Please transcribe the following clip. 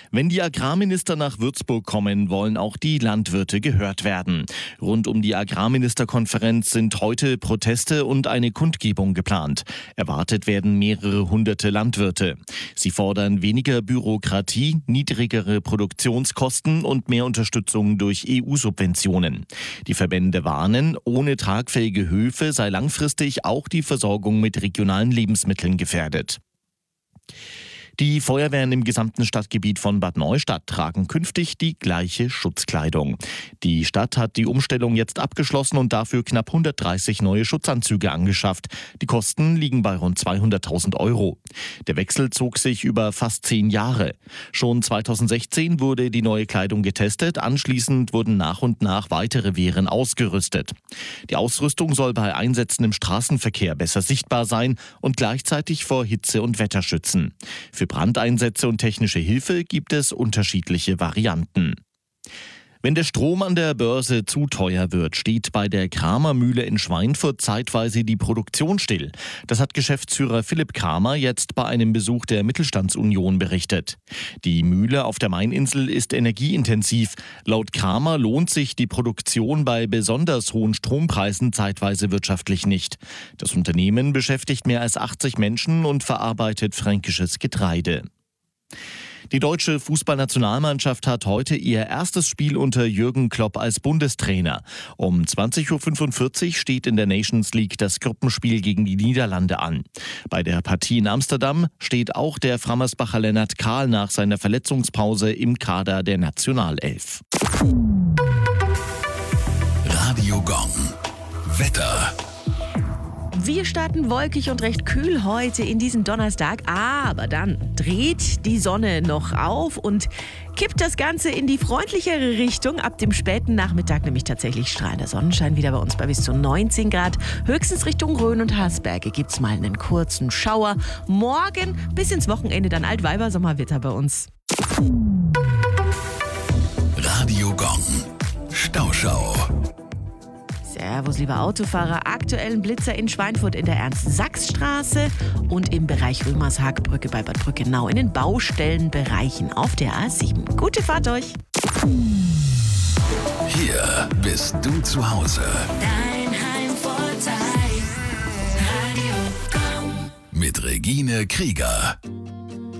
Wenn die Agrarminister nach Würzburg kommen, wollen auch die Landwirte gehört werden. Rund um die Agrarministerkonferenz sind heute Proteste und eine Kundgebung geplant. Erwartet werden mehrere hunderte Landwirte. Sie fordern weniger Bürokratie, niedrigere Produktionskosten und mehr Unterstützung durch EU-Subventionen. Die Verbände warnen, ohne tragfähige Höfe sei langfristig auch die Versorgung mit regionalen Lebensmitteln gefährdet. Die Feuerwehren im gesamten Stadtgebiet von Bad Neustadt tragen künftig die gleiche Schutzkleidung. Die Stadt hat die Umstellung jetzt abgeschlossen und dafür knapp 130 neue Schutzanzüge angeschafft. Die Kosten liegen bei rund 200.000 €. Der Wechsel zog sich über fast 10 Jahre. Schon 2016 wurde die neue Kleidung getestet, anschließend wurden nach und nach weitere Wehren ausgerüstet. Die Ausrüstung soll bei Einsätzen im Straßenverkehr besser sichtbar sein und gleichzeitig vor Hitze und Wetter schützen. Für Brandeinsätze und technische Hilfe gibt es unterschiedliche Varianten. Wenn der Strom an der Börse zu teuer wird, steht bei der Kramer Mühle in Schweinfurt zeitweise die Produktion still. Das hat Geschäftsführer Philipp Kramer jetzt bei einem Besuch der Mittelstandsunion berichtet. Die Mühle auf der Maininsel ist energieintensiv. Laut Kramer lohnt sich die Produktion bei besonders hohen Strompreisen zeitweise wirtschaftlich nicht. Das Unternehmen beschäftigt mehr als 80 Menschen und verarbeitet fränkisches Getreide. Die deutsche Fußballnationalmannschaft hat heute ihr erstes Spiel unter Jürgen Klopp als Bundestrainer. Um 20.45 Uhr steht in der Nations League das Gruppenspiel gegen die Niederlande an. Bei der Partie in Amsterdam steht auch der Frammersbacher Lennart Kahl nach seiner Verletzungspause im Kader der Nationalelf. Radio Gong. Wetter. Wir starten wolkig und recht kühl heute in diesen Donnerstag, aber dann dreht die Sonne noch auf und kippt das Ganze in die freundlichere Richtung. Ab dem späten Nachmittag nämlich tatsächlich strahlender Sonnenschein wieder bei uns bei bis zu 19 Grad. Höchstens Richtung Rhön und Haßberge gibt es mal einen kurzen Schauer. Morgen bis ins Wochenende dann Altweiber-Sommerwetter bei uns. Radio Gong. Stauschau. Servus, lieber Autofahrer. Aktuellen Blitzer in Schweinfurt in der Ernst-Sachs-Straße und im Bereich Römershagbrücke bei Bad Brückenau in den Baustellenbereichen auf der A7. Gute Fahrt euch! Hier bist du zu Hause. Dein Heimvorteil. Radio Gong. Mit Regine Krieger.